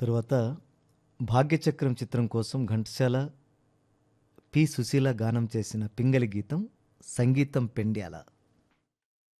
తరువాత 'భాగ్యచక్రం' చిత్రం కోసం ఘంటసాల, పి. సుశీల గానం చేసిన పింగళి గీతం, సంగీతం పెండ్యాల.